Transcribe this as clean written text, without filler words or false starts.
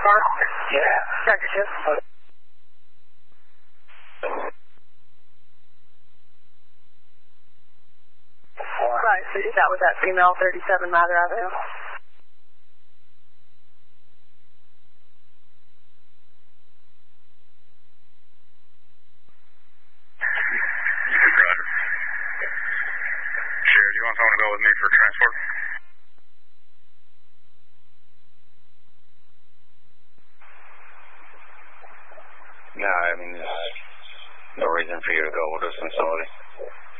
car? Yeah. Dr. Shiv? Right, so that was that female 37 Mather Avenue? Roger. Sheriff, do you want someone to go with me for transport? No, I mean, there's no reason for you to go with us in somebody.